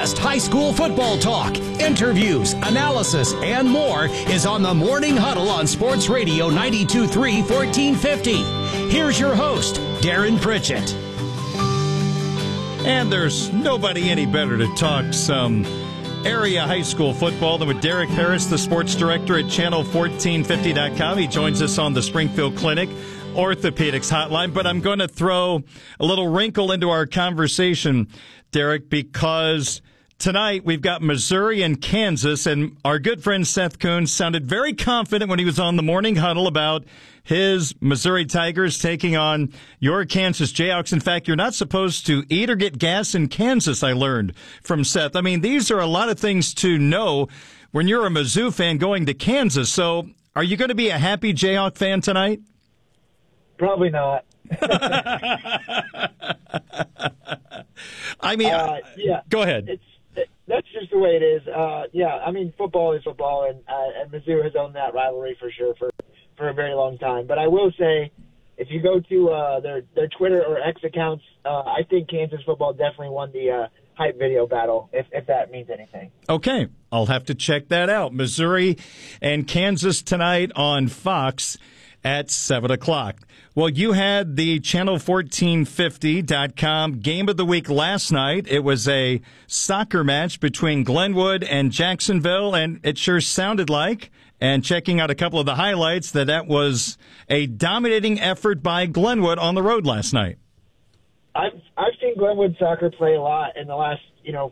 best high school football talk, interviews, analysis, and more is on the Morning Huddle on Sports Radio 92.3 1450. Here's your host, Darren Pritchett. And there's nobody any better to talk some area high school football than with Derek Harris, the sports director at channel1450.com. He joins us on the Springfield Clinic Orthopedics Hotline. But I'm going to throw a little wrinkle into our conversation, Derek, because tonight we've got Missouri and Kansas, and our good friend Seth Coons sounded very confident when he was on the Morning Huddle about his Missouri Tigers taking on your Kansas Jayhawks. In fact, you're not supposed to eat or get gas in Kansas, I learned from Seth. I mean, these are a lot of things to know when you're a Mizzou fan going to Kansas. So are you going to be a happy Jayhawk fan tonight? Probably not. I mean, yeah. Go ahead. That's just the way it is. Yeah, I mean, football is football, and Mizzou has owned that rivalry for sure for a very long time. But I will say, if you go to their Twitter or X accounts, I think Kansas football definitely won the hype video battle, if that means anything. Okay, I'll have to check that out. Missouri and Kansas tonight on Fox at 7 o'clock. Well, you had the channel1450.com game of the week last night. It was a soccer match between Glenwood and Jacksonville, and it sure sounded like, and checking out a couple of the highlights, that was a dominating effort by Glenwood on the road last night. I've seen Glenwood soccer play a lot in the last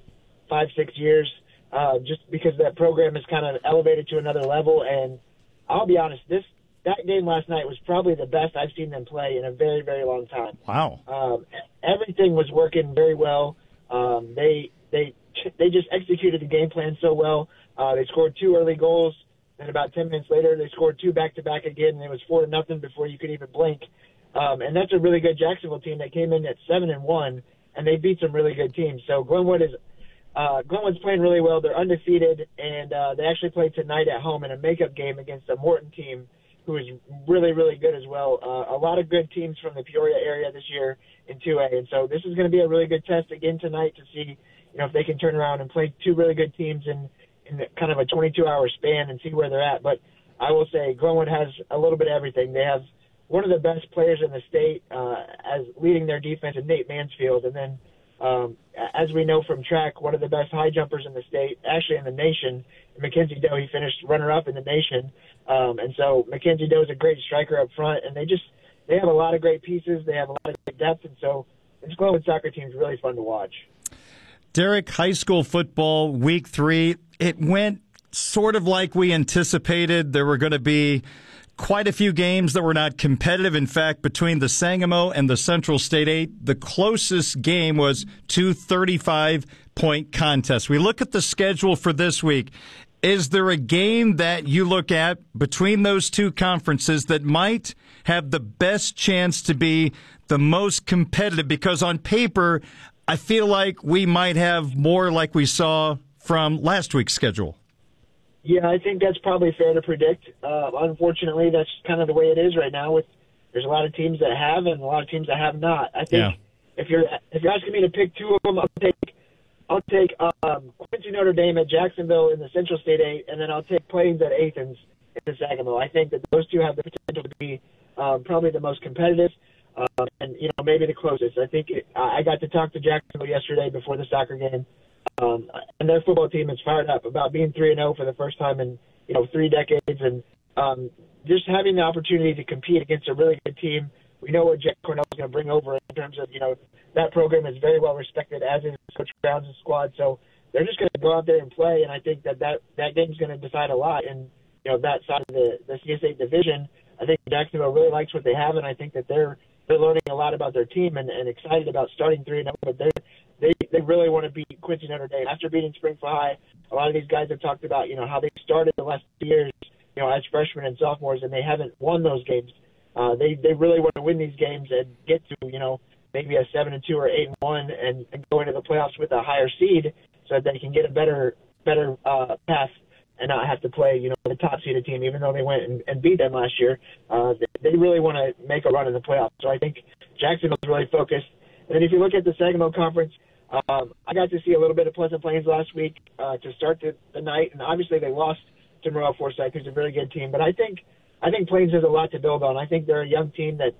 5-6 years, just because that program has kind of elevated to another level. And I'll be honest, that game last night was probably the best I've seen them play in a very, very long time. Wow. Everything was working very well. They just executed the game plan so well. They scored 2 early goals, and about 10 minutes later they scored 2 back-to-back again, and it was 4-0 before you could even blink. And that's a really good Jacksonville team that came in at 7-1, and they beat some really good teams. So Glenwood's playing really well. They're undefeated, and they actually played tonight at home in a makeup game against a Morton team who is really, really good as well. A lot of good teams from the Peoria area this year in 2A. And so this is going to be a really good test again tonight to see, if they can turn around and play 2 really good teams in kind of a 22-hour span and see where they're at. But I will say Glenwood has a little bit of everything. They have one of the best players in the state as leading their defense, in Nate Mansfield. And then, as we know from track, one of the best high jumpers in the state, actually in the nation, Mackenzie Doe. He finished runner-up in the nation. And so Mackenzie Doe is a great striker up front, and they have a lot of great pieces. They have a lot of great depth, and so this Glenwood soccer team is really fun to watch. Derek, high school football, week 3, it went sort of like we anticipated. There were going to be quite a few games that were not competitive. In fact, between the Sangamo and the Central State 8, the closest game was 2 35-point contests. We look at the schedule for this week. Is there a game that you look at between those two conferences that might have the best chance to be the most competitive? Because on paper, I feel like we might have more like we saw from last week's schedule. Yeah, I think that's probably fair to predict. Unfortunately, that's kind of the way it is right now. There's a lot of teams that have and a lot of teams that have not. I think if you're asking me to pick 2 of them, I'll take Quincy Notre Dame at Jacksonville in the Central State 8, and then I'll take Plains at Athens in the Sangamo. I think that those 2 have the potential to be probably the most competitive and maybe the closest. I think I got to talk to Jacksonville yesterday before the soccer game, and their football team is fired up about being 3-0 for the first time in 3 decades, and just having the opportunity to compete against a really good team. We know what Jack Cornell is going to bring over in terms of that program is very well respected, as is Coach Brown's squad. So they're just going to go out there and play, and I think that game's going to decide a lot in that side of the CS8 division. I think Jacksonville really likes what they have, and I think that they're learning a lot about their team and excited about starting 3-0. But they really want to beat Quincy Notre Dame after beating Springfield High. A lot of these guys have talked about how they started the last 2 years, as freshmen and sophomores, and they haven't won those games. They really want to win these games and get to maybe a 7-2 or 8-1 and go into the playoffs with a higher seed, so that they can get a better path and not have to play the top seeded team, even though they went and beat them last year. They really want to make a run in the playoffs. So I think Jacksonville's really focused. And then if you look at the Sangamo Conference, I got to see a little bit of Pleasant Plains last week to start the night, and obviously they lost to Moreau Forsyth, who's a very good team. But I think Plains has a lot to build on. I think they're a young team that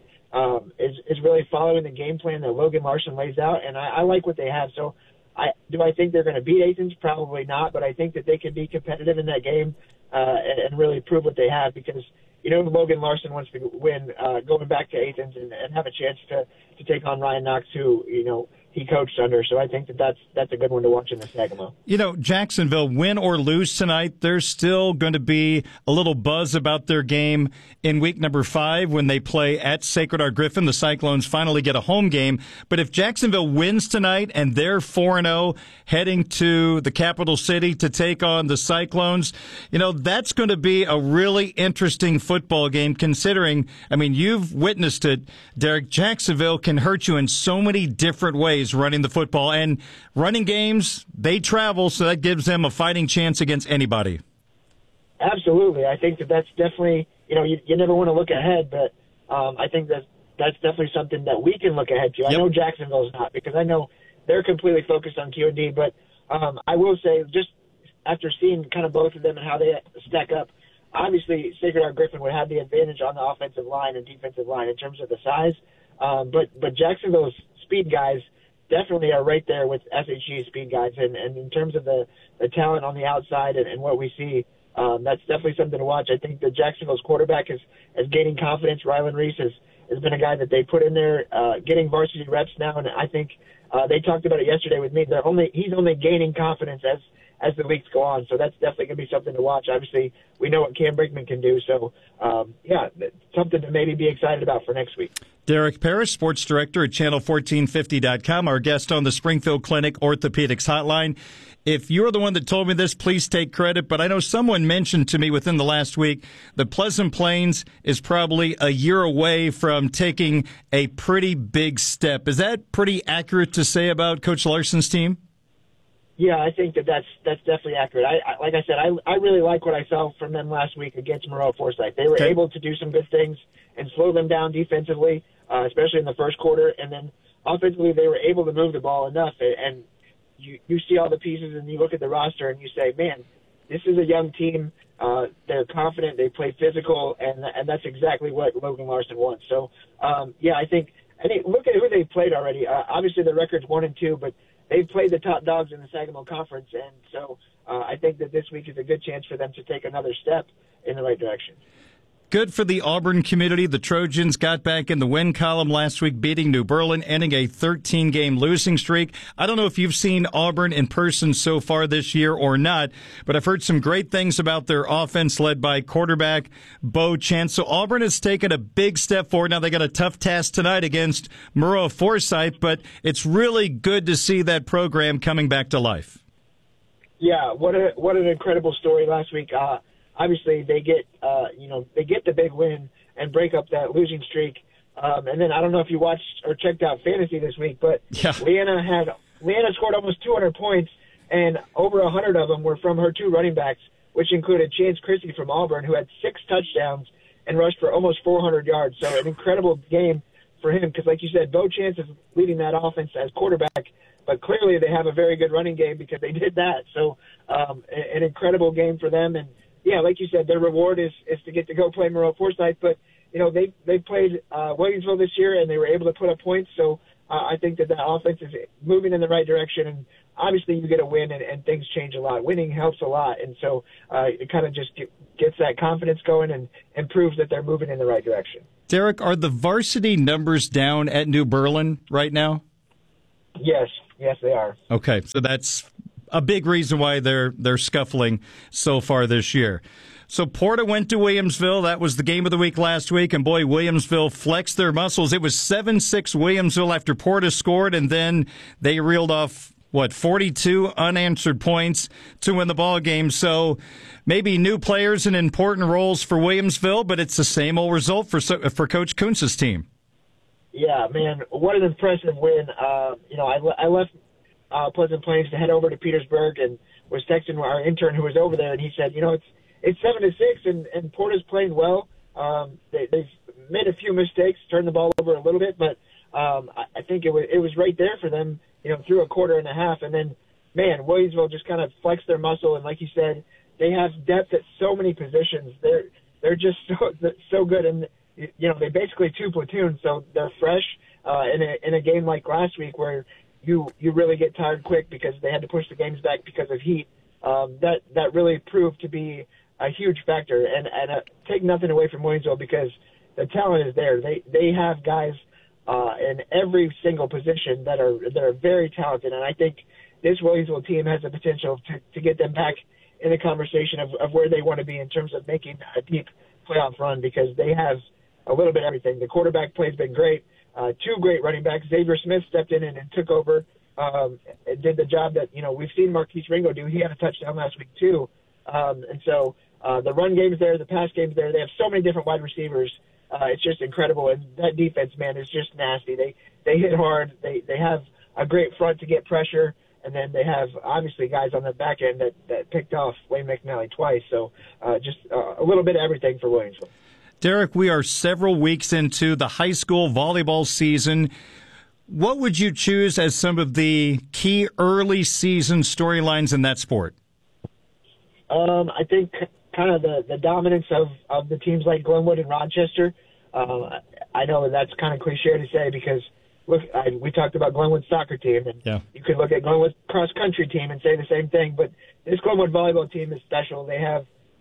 is really following the game plan that Logan Larson lays out, and I like what they have. So do I think they're going to beat Athens? Probably not, but I think that they can be competitive in that game and really prove what they have, because Logan Larson wants to win going back to Athens and have a chance to take on Ryan Knox, who he coached under. So I think that's a good one to watch in the Sangamo. Jacksonville, win or lose tonight, there's still going to be a little buzz about their game in week number 5 when they play at Sacred Heart Griffin. The Cyclones finally get a home game. But if Jacksonville wins tonight and they're 4-0 heading to the capital city to take on the Cyclones, that's going to be a really interesting football game, considering, you've witnessed it, Derek. Jacksonville can hurt you in so many different ways running the football, and running games, they travel, so that gives them a fighting chance against anybody. Absolutely. I think that's definitely, you never want to look ahead, but I think that's definitely something that we can look ahead to. Yep. I know Jacksonville's not, because I know they're completely focused on QD, but I will say, just after seeing kind of both of them and how they stack up, obviously Sacred Heart Griffin would have the advantage on the offensive line and defensive line in terms of the size, but Jacksonville's speed guys definitely are right there with SHG's speed guys, and in terms of the talent on the outside and what we see, that's definitely something to watch. I think that Jacksonville's quarterback is gaining confidence. Rylan Reese has been a guy that they put in there, getting varsity reps now, and I think they talked about it yesterday with me. He's only gaining confidence as the weeks go on, so that's definitely going to be something to watch. Obviously, we know what Cam Brinkman can do, so something to maybe be excited about for next week. Derek Paris, sports director at channel1450.com, our guest on the Springfield Clinic Orthopedics Hotline. If you're the one that told me this, please take credit, but I know someone mentioned to me within the last week that Pleasant Plains is probably a year away from taking a pretty big step. Is that pretty accurate to say about Coach Larson's team? Yeah, I think that's definitely accurate. Like I said, I really like what I saw from them last week against Moreau Forsyth. They were able to do some good things and slow them down defensively, especially in the first quarter, and then offensively they were able to move the ball enough. And you see all the pieces, and you look at the roster, and you say, man, this is a young team. They're confident, they play physical, and that's exactly what Logan Larson wants. So, I think look at who they've played already. Obviously, the record's 1-2, but they've played the top dogs in the Sangamo Conference, and so I think that this week is a good chance for them to take another step in the right direction. Good for the Auburn community. The Trojans got back in the win column last week, beating New Berlin, ending a 13-game losing streak. I don't know if you've seen Auburn in person so far this year or not, but I've heard some great things about their offense led by quarterback Bo Chance. So Auburn has taken a big step forward. Now they got a tough task tonight against Moreau Forsyth, but it's really good to see that program coming back to life. Yeah, what an incredible story last week. Obviously, they get the big win and break up that losing streak. And then I don't know if you watched or checked out fantasy this week, but Leanna scored almost 200 points, and over 100 of them were from her two running backs, which included Chance Christie from Auburn, who had 6 touchdowns and rushed for almost 400 yards. So an incredible game for him, because like you said, Bo Chance is leading that offense as quarterback, but clearly they have a very good running game because they did that. So an incredible game for them. And yeah, like you said, their reward is to get to go play Moreau Forsyth. But, they played Williamsville this year, and they were able to put up points. So I think that offense is moving in the right direction. And obviously you get a win, and things change a lot. Winning helps a lot. And so it kind of just gets that confidence going and proves that they're moving in the right direction. Derek, are the varsity numbers down at New Berlin right now? Yes, they are. Okay, so that's a big reason why they're scuffling so far this year. So Porta went to Williamsville. That was the game of the week last week, and boy, Williamsville flexed their muscles. It was 7-6 Williamsville after Porta scored, and then they reeled off 42 unanswered points to win the ball game. So maybe new players in important roles for Williamsville, but it's the same old result for Coach Kuntz's team. Yeah, man, what an impressive win. I left Pleasant Plains to head over to Petersburg and was texting our intern who was over there, and he said, it's 7-6, and Porta's playing well. They've made a few mistakes, turned the ball over a little bit, but I think it was right there for them through a quarter and a half. And then, man, Williamsville just kind of flexed their muscle. And like you said, they have depth at so many positions. They're just so good. And, they basically two platoons, so they're fresh in a game like last week where you really get tired quick because they had to push the games back because of heat. That really proved to be a huge factor. And take nothing away from Williamsville because the talent is there. They have guys in every single position that are very talented. And I think this Williamsville team has the potential to get them back in the conversation of where they want to be in terms of making a deep playoff run because they have a little bit of everything. The quarterback play has been great. Two great running backs. Xavier Smith stepped in and took over, did the job that, we've seen Marquise Ringo do. He had a touchdown last week too. And so the run game's there, the pass game's there. They have so many different wide receivers. It's just incredible. And that defense, man, is just nasty. They hit hard. They have a great front to get pressure. And then they have, obviously, guys on the back end that picked off Wayne McNally twice. So just a little bit of everything for Williamsville. Derek, we are several weeks into the high school volleyball season. What would you choose as some of the key early season storylines in that sport? I think kind of the dominance of the teams like Glenwood and Rochester. I know that's kind of cliche to say because look, we talked about Glenwood's soccer team, and you could look at Glenwood's cross-country team and say the same thing, but this Glenwood volleyball team is special. They have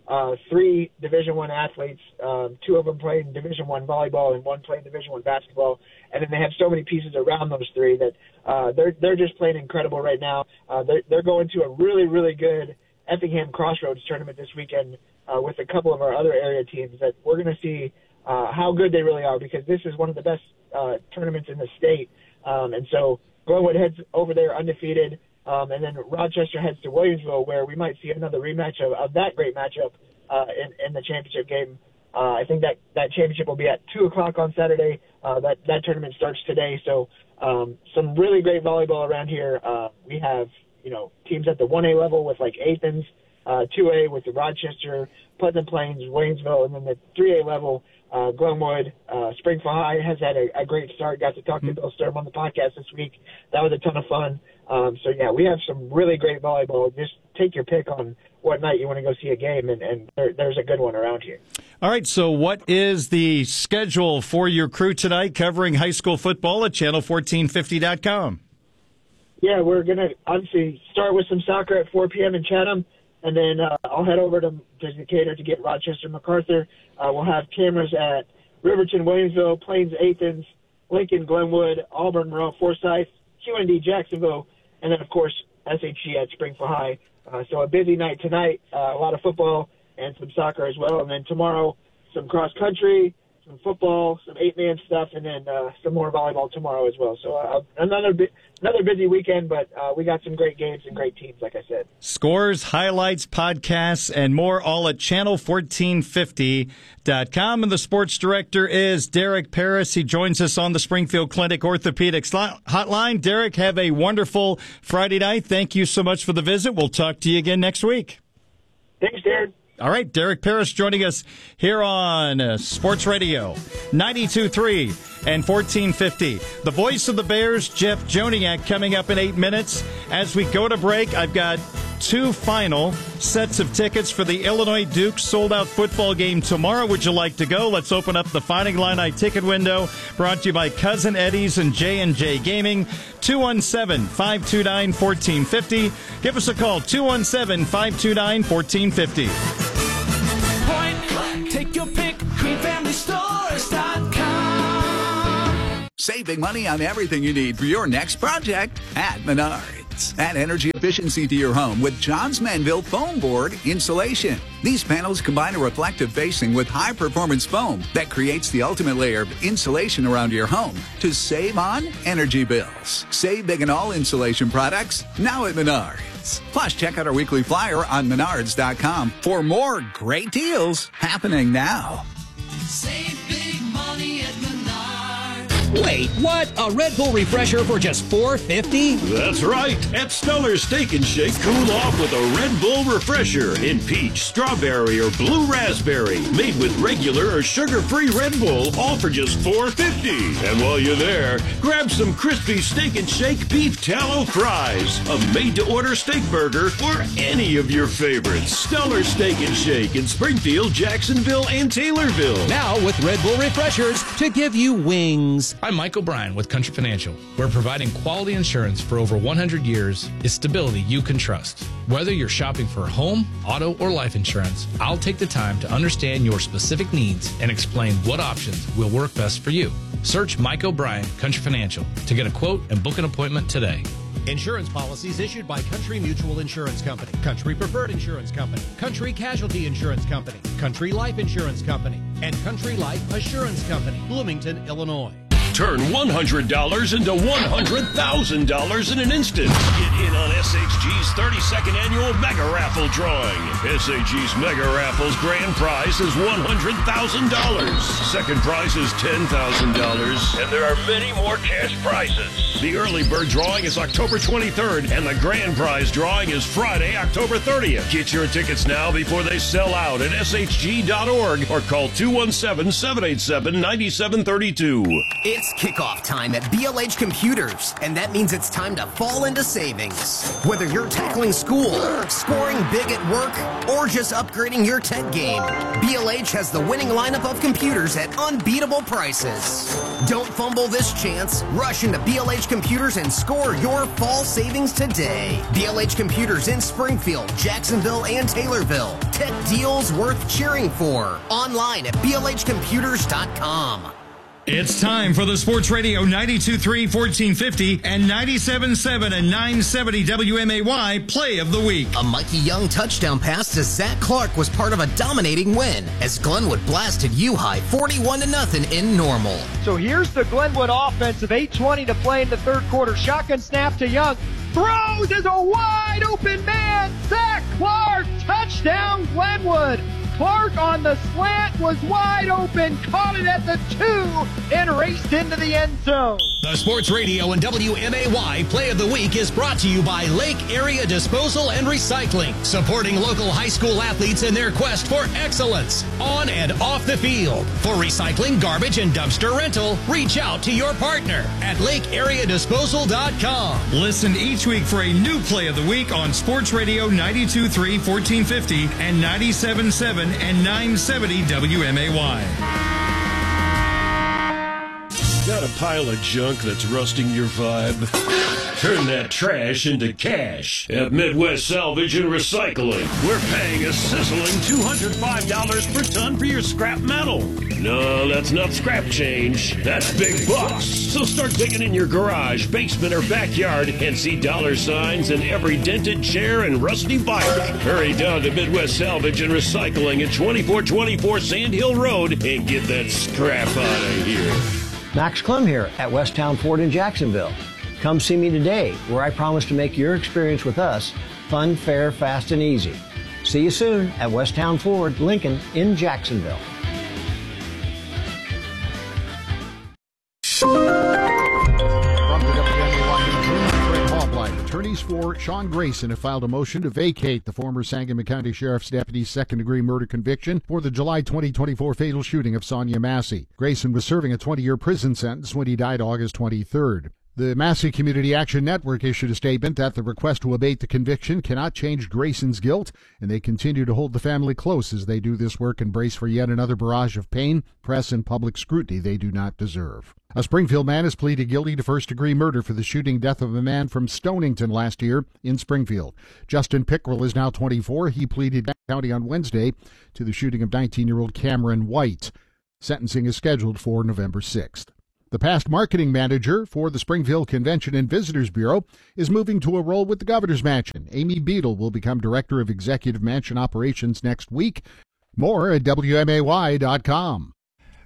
3 Division I athletes, 2 of them playing Division I volleyball and 1 playing Division I basketball, and then they have so many pieces around those 3 that they're just playing incredible right now. They're going to a really, really good Effingham Crossroads tournament this weekend with a couple of our other area teams that we're going to see how good they really are because this is one of the best tournaments in the state. And so Glenwood heads over there undefeated, and then Rochester heads to Williamsville where we might see another rematch of that great matchup in the championship game. I think that championship will be at 2 o'clock on Saturday. That tournament starts today. So some really great volleyball around here. We have teams at the 1A level with like Athens, 2A with the Rochester, Pleasant Plains, Waynesville, and then the 3A level, Glenwood. Springfield High has had a great start. Got to talk to Bill Sturm on the podcast this week. That was a ton of fun. So, yeah, we have some really great volleyball. Just take your pick on what night you want to go see a game, and there's a good one around here. All right, so what is the schedule for your crew tonight covering high school football at channel1450.com? Yeah, we're going to obviously start with some soccer at 4 p.m. in Chatham, and then I'll head over to Decatur to get Rochester MacArthur. We'll have cameras at Riverton, Williamsville, Plains, Athens, Lincoln, Glenwood, Auburn, Monroe, Forsyth, QND, Jacksonville, and then, of course, SHG at Springfield High. So a busy night tonight, a lot of football and some soccer as well. And then tomorrow, some cross-country, some football, some 8-man stuff, and then some more volleyball tomorrow as well. So another busy weekend, but we got some great games and great teams, like I said. Scores, highlights, podcasts, and more all at channel1450.com. And the sports director is Derek Paris. He joins us on the Springfield Clinic Orthopedics Hotline. Derek, have a wonderful Friday night. Thank you so much for the visit. We'll talk to you again next week. Thanks, Darren. All right, Derek Paris joining us here on Sports Radio 92.3 and 1450. The voice of the Bears, Jeff Joniak, coming up in 8 minutes. As we go to break, I've got 2 final sets of tickets for the Illinois-Duke sold-out football game tomorrow. Would you like to go? Let's open up the Fighting Illini ticket window, brought to you by Cousin Eddie's and J&J Gaming. 217-529-1450. Give us a call, 217-529-1450. Take your pick, QueenFamilyStores.com. Save big money on everything you need for your next project at Menards. Add energy efficiency to your home with Johns Manville Foam Board Insulation. These panels combine a reflective facing with high-performance foam that creates the ultimate layer of insulation around your home to save on energy bills. Save big on all insulation products now at Menards. Plus, check out our weekly flyer on Menards.com for more great deals happening now. Save big money at Menards. Wait, what? A Red Bull refresher for just $4.50? That's right. At Stellar Steak and Shake, cool off with a Red Bull refresher in peach, strawberry, or blue raspberry. Made with regular or sugar-free Red Bull, all for just $4.50. And while you're there, grab some crispy Steak and Shake beef tallow fries. A made-to-order steak burger or any of your favorites. Stellar Steak and Shake in Springfield, Jacksonville, and Taylorville. Now with Red Bull refreshers to give you wings. I'm Mike O'Brien with Country Financial. We're providing quality insurance for over 100 years. It's stability you can trust. Whether you're shopping for home, auto, or life insurance, I'll take the time to understand your specific needs and explain what options will work best for you. Search Mike O'Brien, Country Financial, to get a quote and book an appointment today. Insurance policies issued by Country Mutual Insurance Company, Country Preferred Insurance Company, Country Casualty Insurance Company, Country Life Insurance Company, and Country Life Assurance Company, Bloomington, Illinois. Turn $100 into $100,000 in an instant. Get in on SHG's 32nd annual Mega Raffle drawing. SHG's Mega Raffle's grand prize is $100,000. Second prize is $10,000. And there are many more cash prizes. The early bird drawing is October 23rd, and the grand prize drawing is Friday, October 30th. Get your tickets now before they sell out at shg.org or call 217-787-9732. It's kickoff time at BLH Computers, and that means it's time to fall into savings. Whether you're tackling school, scoring big at work, or just upgrading your tech game, BLH has the winning lineup of computers at unbeatable prices. Don't fumble this chance. Rush into BLH Computers and score your fall savings today. BLH Computers in Springfield, Jacksonville, and Taylorville. Tech deals worth cheering for. Online at blhcomputers.com. It's time for the Sports Radio 92.3 1450 and 97.7 and 970 WMAY Play of the Week. A Mikey Young touchdown pass to Zach Clark was part of a dominating win as Glenwood blasted U-High 41-0 in Normal. So here's the Glenwood offense of 8:20 to play in the third quarter. Shotgun snap to Young. Throws is a wide open man. Zach Clark, touchdown Glenwood. Clark on the slant was wide open, caught it at the 2, and raced into the end zone. The Sports Radio and WMAY Play of the Week is brought to you by Lake Area Disposal and Recycling, supporting local high school athletes in their quest for excellence on and off the field. For recycling, garbage, and dumpster rental, reach out to your partner at lakeareadisposal.com. Listen each week for a new Play of the Week on Sports Radio 92.3 1450 and 97.7 and 970 WMAY. Got a pile of junk that's rusting your vibe? Turn that trash into cash at Midwest Salvage and Recycling. We're paying a sizzling $205 per ton for your scrap metal. No, that's not scrap change. That's big bucks. So start digging in your garage, basement, or backyard and see dollar signs in every dented chair and rusty bike. Hurry down to Midwest Salvage and Recycling at 2424 Sand Hill Road and get that scrap out of here. Max Clem here at Westtown Ford in Jacksonville. Come see me today, where I promise to make your experience with us fun, fair, fast, and easy. See you soon at Westtown Ford, Lincoln in Jacksonville. From the WMAY Hotline, attorneys for Sean Grayson have filed a motion to vacate the former Sangamon County Sheriff's Deputy's second-degree murder conviction for the July 2024 fatal shooting of Sonia Massey. Grayson was serving a 20-year prison sentence when he died August 23rd. The Massey Community Action Network issued a statement that the request to abate the conviction cannot change Grayson's guilt, and they continue to hold the family close as they do this work and brace for yet another barrage of pain, press, and public scrutiny they do not deserve. A Springfield man has pleaded guilty to first-degree murder for the shooting death of a man from Stonington last year in Springfield. Justin Pickrell is now 24. He pleaded county on Wednesday to the shooting of 19-year-old Cameron White. Sentencing is scheduled for November 6th. The past marketing manager for the Springfield Convention and Visitors Bureau is moving to a role with the Governor's Mansion. Amy Beadle will become Director of Executive Mansion Operations next week. More at WMAY.com.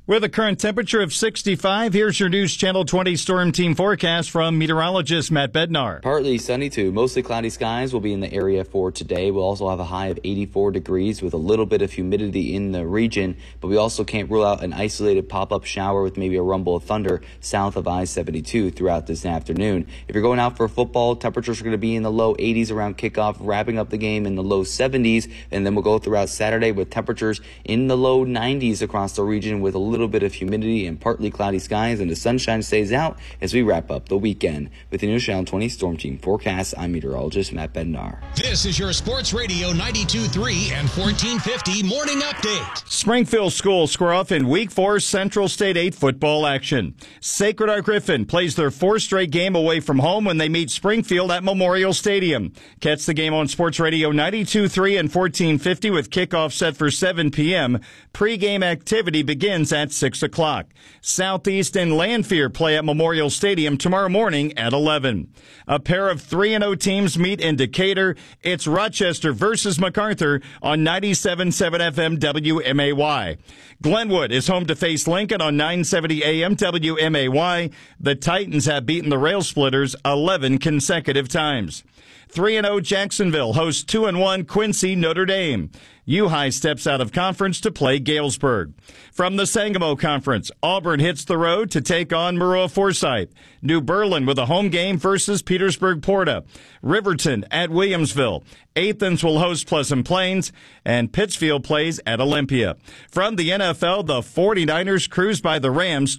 With a current temperature of 65, here's your News Channel 20 Storm Team forecast from meteorologist Matt Bednar. Partly sunny to mostly cloudy skies will be in the area for today. We'll also have a high of 84 degrees with a little bit of humidity in the region, but we also can't rule out an isolated pop-up shower with maybe a rumble of thunder south of I-72 throughout this afternoon. If you're going out for football, temperatures are going to be in the low 80s around kickoff, wrapping up the game in the low 70s, and then we'll go throughout Saturday with temperatures in the low 90s across the region with a little bit of humidity and partly cloudy skies, and the sunshine stays out as we wrap up the weekend. With the News Channel 20 Storm Team forecast, I'm meteorologist Matt Bednar. This is your Sports Radio 92.3 and 1450 morning update. Springfield schools square off in Week 4 Central State 8 football action. Sacred Heart Griffin plays their fourth straight game away from home when they meet Springfield at Memorial Stadium. Catch the game on Sports Radio 92.3 and 1450 with kickoff set for 7 p.m. Pre-game activity begins at 6 o'clock. Southeast and Lanphier play at Memorial Stadium tomorrow morning at 11. A pair of 3-0 teams meet in Decatur. It's Rochester versus MacArthur on 97.7 FM WMAY. Glenwood is home to face Lincoln on 970 AM WMAY. The Titans have beaten the Rail Splitters 11 consecutive times. 3-0 Jacksonville hosts 2-1 Quincy Notre Dame. U-High steps out of conference to play Galesburg. From the Sangamo Conference, Auburn hits the road to take on Maroa Forsyth. New Berlin with a home game versus Petersburg Porta. Riverton at Williamsville. Athens will host Pleasant Plains, and Pittsfield plays at Olympia. From the NFL, the 49ers cruise by the Rams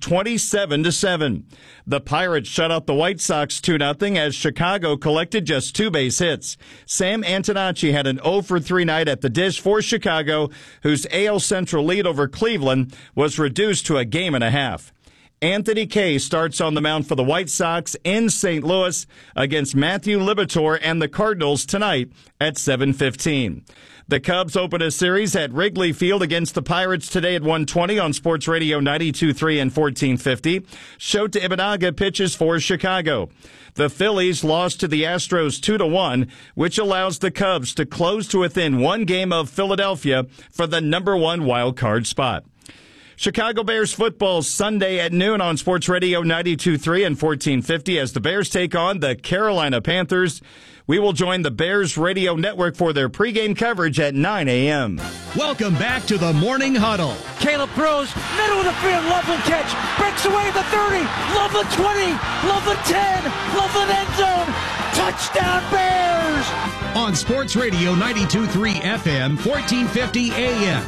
27-7. The Pirates shut out the White Sox 2-0 as Chicago collected just 2 base hits. Sam Antonacci had an 0-for-3 night at the dish for Chicago, whose AL Central lead over Cleveland was reduced to a game and a half. Anthony Kay starts on the mound for the White Sox in St. Louis against Matthew Liberatore and the Cardinals tonight at 7:15. The Cubs open a series at Wrigley Field against the Pirates today at 1:20 on Sports Radio 92.3 and 1450. Shota Imanaga pitches for Chicago. The Phillies lost to the Astros 2-1, which allows the Cubs to close to within 1 game of Philadelphia for the number 1 wild card spot. Chicago Bears football Sunday at noon on Sports Radio 92.3 and 1450 as the Bears take on the Carolina Panthers. We will join the Bears radio network for their pregame coverage at 9 a.m. Welcome back to the Morning Huddle. Caleb throws, middle of the field, Loveland catch, breaks away the 30, Loveland 20, Loveland 10, Loveland end zone, touchdown Bears! On Sports Radio 92.3 FM, 1450 AM,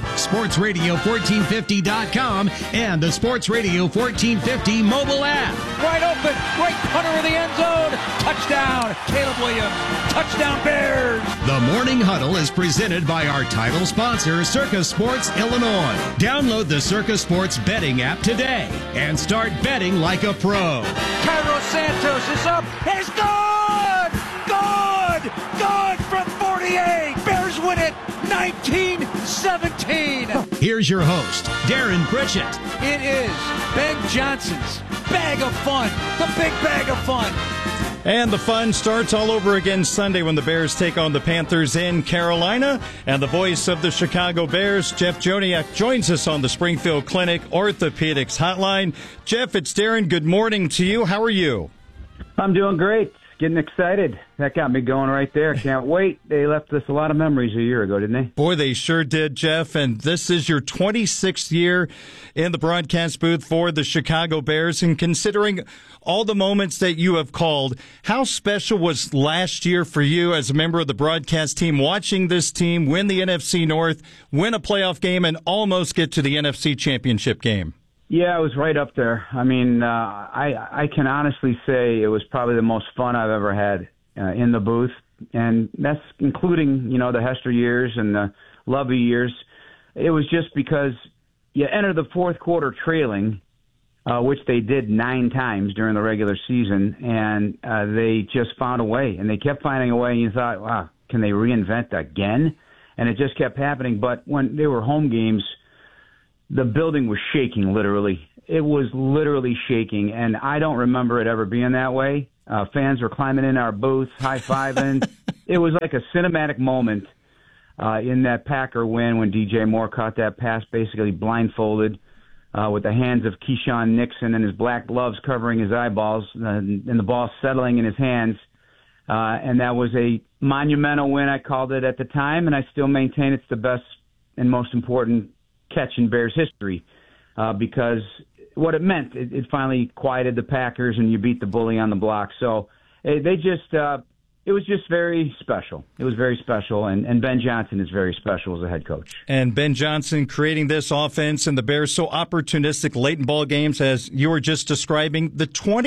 sportsradio1450.com, and the Sports Radio 1450 mobile app. Wide open, right punter in the end zone, touchdown, Caleb Williams, touchdown Bears! The Morning Huddle is presented by our title sponsor, Circus Sports Illinois. Download the Circus Sports betting app today and start betting like a pro. Carlos Santos is up, it's good! Good! Good from 48! Bears win it 19-17! Here's your host, Darren Pritchett. It is Ben Johnson's Bag of Fun, the big bag of fun. And the fun starts all over again Sunday when the Bears take on the Panthers in Carolina. And the voice of the Chicago Bears, Jeff Joniak, joins us on the Springfield Clinic Orthopedics Hotline. Jeff, it's Darren. Good morning to you. How are you? I'm doing great. Getting excited. That got me going right there. Can't wait. They left us a lot of memories a year ago, didn't they? Boy, they sure did, Jeff. And this is your 26th year in the broadcast booth for the Chicago Bears. And considering all the moments that you have called, how special was last year for you as a member of the broadcast team, watching this team win the NFC North, win a playoff game, and almost get to the NFC Championship game? Yeah, it was right up there. I mean, I can honestly say it was probably the most fun I've ever had in the booth, and that's including, you know, the Hester years and the Lovey years. It was just because you enter the fourth quarter trailing, which they did 9 times during the regular season, and they just found a way, and they kept finding a way, and you thought, wow, can they reinvent again? And it just kept happening. But when they were home games, the building was shaking, literally. It was literally shaking, and I don't remember it ever being that way. Fans were climbing in our booth, high-fiving. It was like a cinematic moment in that Packer win when DJ Moore caught that pass basically blindfolded. with the hands of Keyshawn Nixon and his black gloves covering his eyeballs and the ball settling in his hands. And that was a monumental win, I called it at the time, and I still maintain it's the best and most important catch in Bears history because what it meant, it finally quieted the Packers and you beat the bully on the block. So they just it was just very special. It was very special, and Ben Johnson is very special as a head coach. And Ben Johnson creating this offense and the Bears so opportunistic late in ball games, as you were just describing, the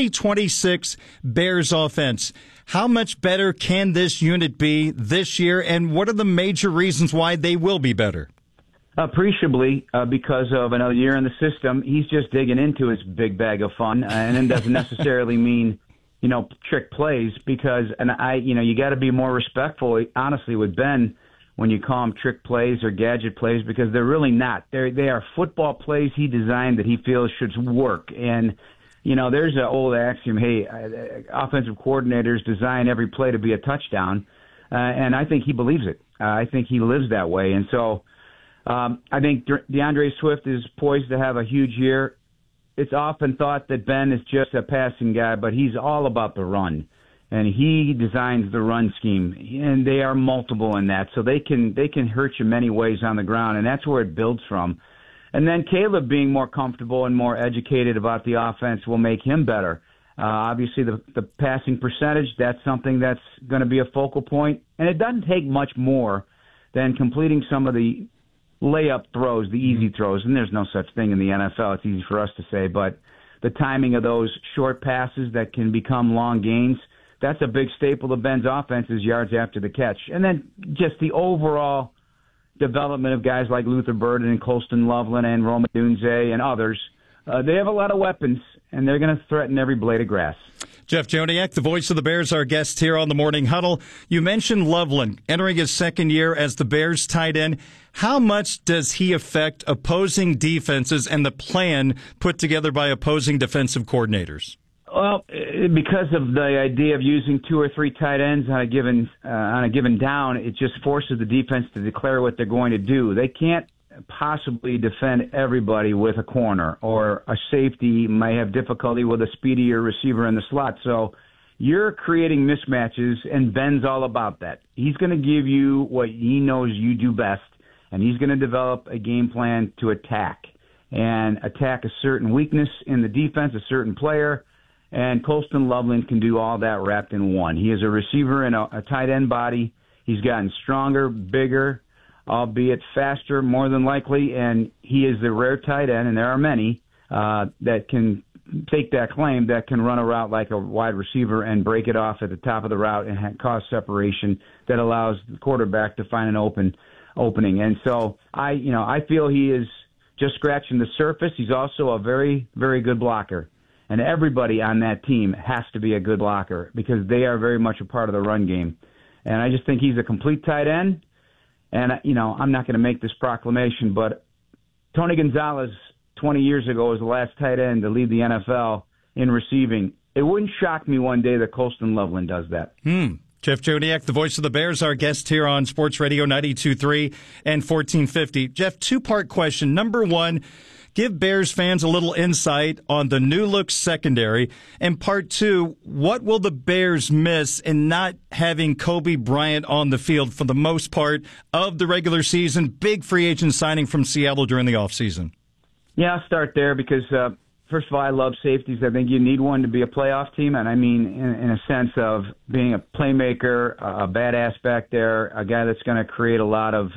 2026 Bears offense. How much better can this unit be this year, and what are the major reasons why they will be better? Appreciably, because of another year in the system, he's just digging into his big bag of fun, and it doesn't necessarily mean, trick plays, because, you got to be more respectful, honestly, with Ben when you call them trick plays or gadget plays, because they're really not. They are football plays he designed that he feels should work. And, there's an old axiom, hey, offensive coordinators design every play to be a touchdown, and I think he believes it. I think he lives that way. And so I think DeAndre Swift is poised to have a huge year. It's often thought that Ben is just a passing guy, but he's all about the run, and he designs the run scheme, and they are multiple in that, so they can hurt you many ways on the ground, and that's where it builds from. And then Caleb being more comfortable and more educated about the offense will make him better. Obviously, the passing percentage, that's something that's going to be a focal point, and it doesn't take much more than completing some of the layup throws, the easy throws, and there's no such thing in the NFL. It's easy for us to say, but the timing of those short passes that can become long gains, that's a big staple of Ben's offense is yards after the catch. And then just the overall development of guys like Luther Burden and Colston Loveland and Rome Odunze and others. They have a lot of weapons, and they're going to threaten every blade of grass. Jeff Joniak, the voice of the Bears, our guest here on the Morning Huddle. You mentioned Loveland entering his second year as the Bears tight end. How much does he affect opposing defenses and the plan put together by opposing defensive coordinators? Well, because of the idea of using 2 or 3 tight ends on a given down, it just forces the defense to declare what they're going to do. They can't possibly defend everybody with a corner, or a safety may have difficulty with a speedier receiver in the slot. So you're creating mismatches, and Ben's all about that. He's going to give you what he knows you do best, and he's going to develop a game plan to attack a certain weakness in the defense, a certain player, and Colston Loveland can do all that wrapped in one. He is a receiver in a tight end body. He's gotten stronger, bigger, albeit faster, more than likely, and he is the rare tight end, and there are many that can take that claim, that can run a route like a wide receiver and break it off at the top of the route and cause separation that allows the quarterback to find an opening. And so I feel he is just scratching the surface. He's also a very, very good blocker. And everybody on that team has to be a good blocker because they are very much a part of the run game. And I just think he's a complete tight end. And, I'm not going to make this proclamation, but Tony Gonzalez 20 years ago was the last tight end to lead the NFL in receiving. It wouldn't shock me one day that Colston Loveland does that. Jeff Joniak, the voice of the Bears, our guest here on Sports Radio 92.3 and 1450. Jeff, 2-part question. Number 1, give Bears fans a little insight on the new look secondary. And part 2, what will the Bears miss in not having Kobe Bryant on the field for the most part of the regular season? Big free agent signing from Seattle during the offseason. Yeah, I'll start there because, first of all, I love safeties. I think you need one to be a playoff team, and I mean in a sense of being a playmaker, a badass back there, a guy that's going to create a lot of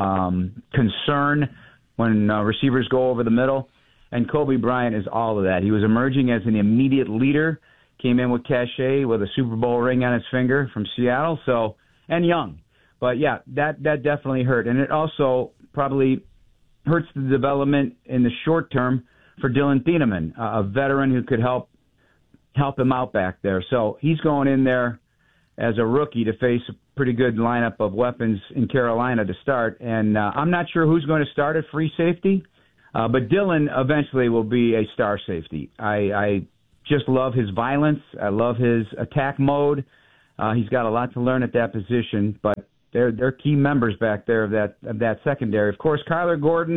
concern when receivers go over the middle. And Kobe Bryant is all of that. He was emerging as an immediate leader, came in with cachet, with a Super Bowl ring on his finger from Seattle, and young. But, yeah, that definitely hurt. And it also probably hurts the development in the short term for Dylan Thieneman, a veteran who could help him out back there. So he's going in there as a rookie to face a pretty good lineup of weapons in Carolina to start. And I'm not sure who's going to start at free safety, but Dylan eventually will be a star safety. I just love his violence. I love his attack mode. He's got a lot to learn at that position, but they're key members back there of that secondary. Of course, Kyler Gordon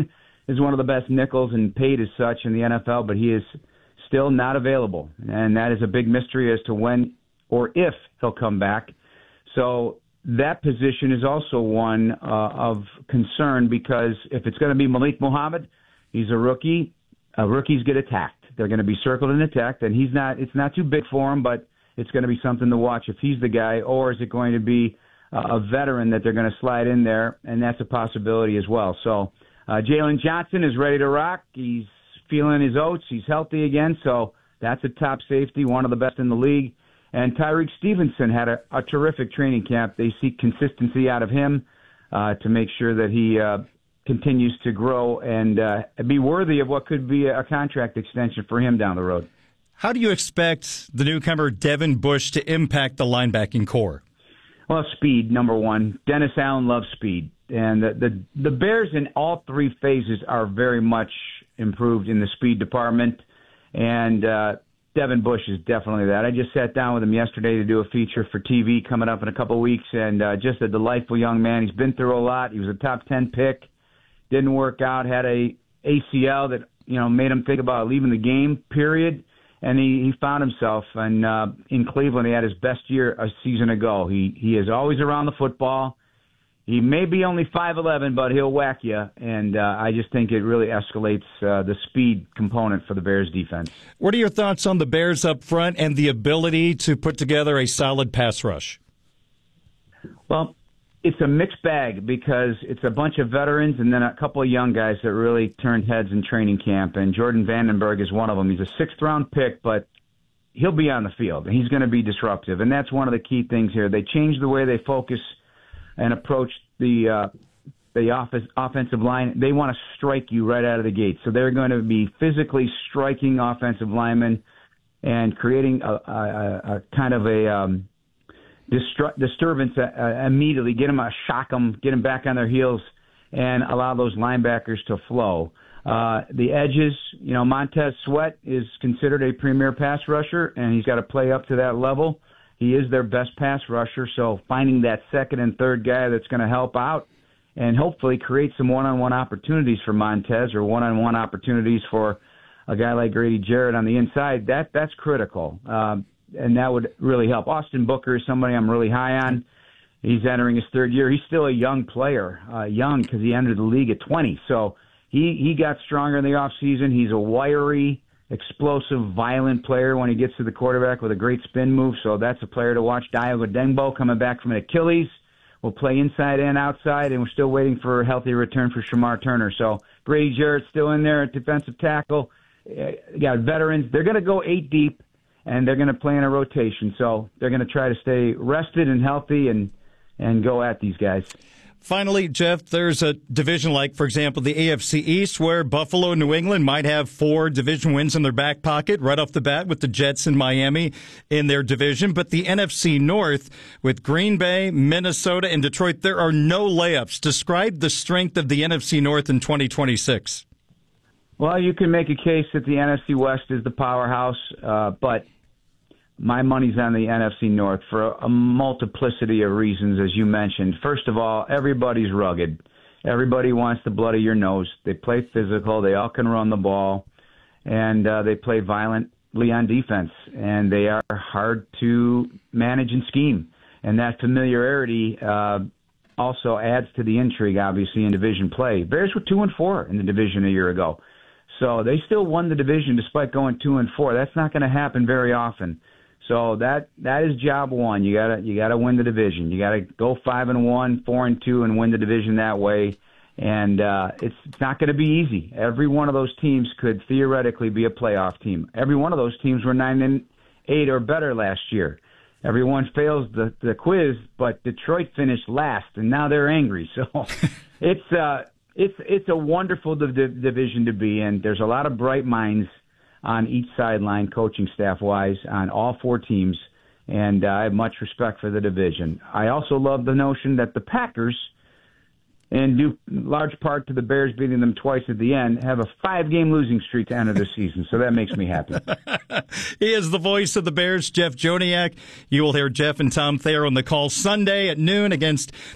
is one of the best nickels and paid as such in the NFL, but he is still not available. And that is a big mystery as to when or if he'll come back. So that position is also one of concern, because if it's going to be Malik Muhammad, he's a rookie. Rookies get attacked. They're going to be circled and attacked, and it's not too big for him, but it's going to be something to watch if he's the guy, or is it going to be a veteran that they're going to slide in there, and that's a possibility as well. So Jalen Johnson is ready to rock. He's feeling his oats. He's healthy again, so that's a top safety, one of the best in the league. And Tyreek Stevenson had a terrific training camp. They seek consistency out of him to make sure that he continues to grow and be worthy of what could be a contract extension for him down the road. How do you expect the newcomer Devin Bush to impact the linebacking core? Well, speed, number one. Dennis Allen loves speed. And the Bears in all three phases are very much improved in the speed department. And Devin Bush is definitely that. I just sat down with him yesterday to do a feature for TV coming up in a couple of weeks, and just a delightful young man. He's been through a lot. He was a top 10 pick. Didn't work out. Had a ACL that made him think about leaving the game, period. And he found himself, and in Cleveland, he had his best year a season ago. He is always around the football. He may be only 5'11", but he'll whack you, and I just think it really escalates the speed component for the Bears defense. What are your thoughts on the Bears up front and the ability to put together a solid pass rush? Well, it's a mixed bag, because it's a bunch of veterans and then a couple of young guys that really turned heads in training camp, and Jordan Vandenberg is one of them. He's a sixth-round pick, but he'll be on the field, and he's going to be disruptive, and that's one of the key things here. They changed the way they focus and approach the offensive line. They want to strike you right out of the gate, so they're going to be physically striking offensive linemen and creating a kind of a disturbance immediately, shock them, get them back on their heels, and allow those linebackers to flow. The edges, Montez Sweat is considered a premier pass rusher, and he's got to play up to that level. He is their best pass rusher, so finding that second and third guy that's going to help out and hopefully create some one-on-one opportunities for Montez, or one-on-one opportunities for a guy like Grady Jarrett on the inside, that's critical. And that would really help. Austin Booker is somebody I'm really high on. He's entering his third year. He's still a young player, young because he entered the league at 20. So he got stronger in the offseason. He's a wiry, explosive, violent player when he gets to the quarterback with a great spin move. So that's a player to watch. Diogo Dengbo coming back from an Achilles. Will play inside and outside, and we're still waiting for a healthy return for Shamar Turner. So Grady Jarrett's still in there at defensive tackle. You got veterans. They're going to go 8 deep, and they're going to play in a rotation. So they're going to try to stay rested and healthy and go at these guys. Finally, Jeff, there's a division like, for example, the AFC East, where Buffalo and New England might have 4 division wins in their back pocket right off the bat, with the Jets and Miami in their division. But the NFC North, with Green Bay, Minnesota, and Detroit, there are no layups. Describe the strength of the NFC North in 2026. Well, you can make a case that the NFC West is the powerhouse, but my money's on the NFC North for a multiplicity of reasons, as you mentioned. First of all, everybody's rugged. Everybody wants the blood of your nose. They play physical. They all can run the ball, and they play violently on defense, and they are hard to manage and scheme. And that familiarity also adds to the intrigue, obviously, in division play. Bears were 2-4 in the division a year ago, so they still won the division despite going 2-4. That's not going to happen very often. So that is job one. You gotta win the division. You gotta go 5-1, 4-2, and win the division that way. And it's not going to be easy. Every one of those teams could theoretically be a playoff team. Every one of those teams were 9-8 or better last year. Everyone fails the quiz, but Detroit finished last, and now they're angry. So it's a wonderful division to be in. There's a lot of bright minds on each sideline, coaching staff-wise, on all 4 teams, and I have much respect for the division. I also love the notion that the Packers, and due large part to the Bears beating them twice at the end, have a 5-game losing streak to enter the season, so that makes me happy. He is the voice of the Bears, Jeff Joniak. You will hear Jeff and Tom Thayer on the call Sunday at noon against